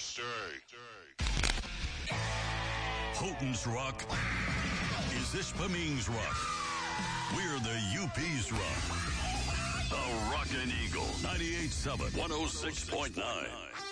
Houghton's Rock is Ishpeming's Rock. We're the UP's Rock. The Rockin' Eagle, 98.7, 106.9.